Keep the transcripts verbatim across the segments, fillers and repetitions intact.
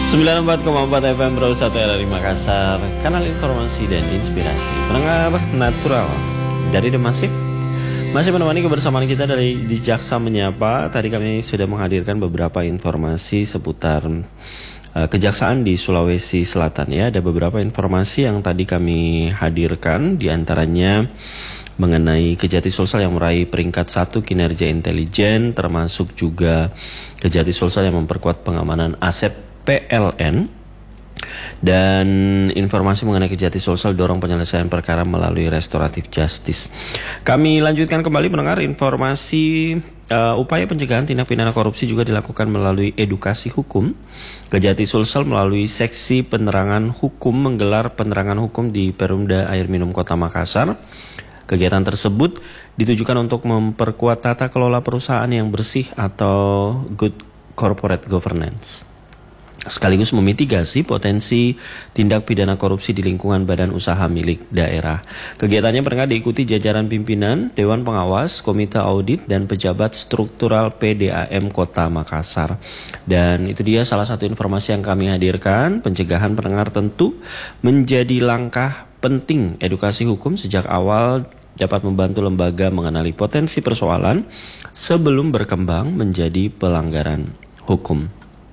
sembilan puluh empat koma empat F M Pro satu R R I Makassar, kanal informasi dan inspirasi pendengar natural dari The Massive. Masih menemani kebersamaan kita dari di Jaksa Menyapa. Tadi kami sudah menghadirkan beberapa informasi seputar uh, kejaksaan di Sulawesi Selatan ya. Ada beberapa informasi yang tadi kami hadirkan, di antaranya mengenai Kejati Sulsel yang meraih peringkat satu kinerja intelijen, termasuk juga Kejati Sulsel yang memperkuat pengamanan aset P L N, dan informasi mengenai Kejati Sulsel dorong penyelesaian perkara melalui restoratif justice. Kami lanjutkan kembali mendengar informasi uh, upaya pencegahan tindak pidana korupsi juga dilakukan melalui edukasi hukum. Kejati Sulsel melalui seksi penerangan hukum menggelar penerangan hukum di Perumda Air Minum Kota Makassar. Kegiatan tersebut ditujukan untuk memperkuat tata kelola perusahaan yang bersih atau good corporate governance, sekaligus memitigasi potensi tindak pidana korupsi di lingkungan badan usaha milik daerah. Kegiatannya pernah diikuti jajaran pimpinan, Dewan Pengawas, Komite Audit, dan pejabat struktural P D A M Kota Makassar. Dan itu dia salah satu informasi yang kami hadirkan. Pencegahan pendengar tentu menjadi langkah penting edukasi hukum sejak awal dapat membantu lembaga mengenali potensi persoalan sebelum berkembang menjadi pelanggaran hukum.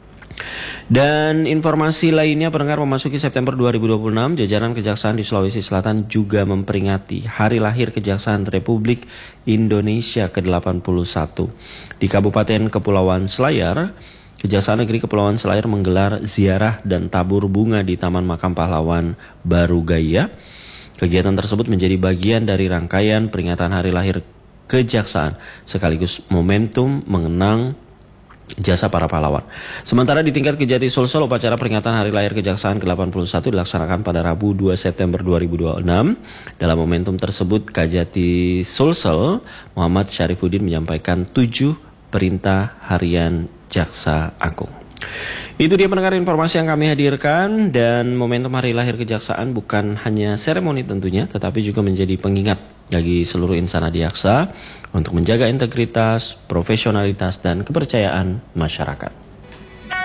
Dan informasi lainnya, pendengar, memasuki September dua ribu dua puluh enam, jajaran Kejaksaan di Sulawesi Selatan juga memperingati Hari Lahir Kejaksaan Republik Indonesia ke delapan puluh satu. Di Kabupaten Kepulauan Selayar, Kejaksaan Negeri Kepulauan Selayar menggelar ziarah dan tabur bunga di Taman Makam Pahlawan Barugaya. Kegiatan tersebut menjadi bagian dari rangkaian peringatan Hari Lahir Kejaksaan, sekaligus momentum mengenang jasa para pahlawan. Sementara di tingkat Kejati Sulsel, upacara peringatan Hari Lahir Kejaksaan ke delapan puluh satu dilaksanakan pada Rabu dua September dua ribu dua puluh enam. Dalam momentum tersebut, Kejati Sulsel Muhammad Syarifuddin menyampaikan tujuh perintah harian Jaksa Agung. Itu dia pendengar informasi yang kami hadirkan, dan momentum Hari Lahir Kejaksaan bukan hanya seremoni tentunya, tetapi juga menjadi pengingat bagi seluruh insan adiaksa untuk menjaga integritas, profesionalitas, dan kepercayaan masyarakat.